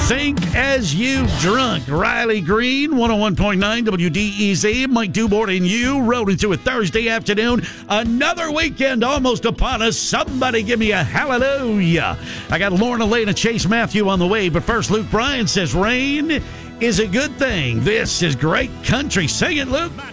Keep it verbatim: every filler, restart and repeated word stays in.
Think as you've drunk. Riley Green, one oh one point nine W D E Z. Mike Dubort and you rolling through a Thursday afternoon. Another weekend almost upon us. Somebody give me a hallelujah. I got Lauren Elena, Chase Matthew on the way, but first Luke Bryan says rain is a good thing. This is great country. Sing it, Luke.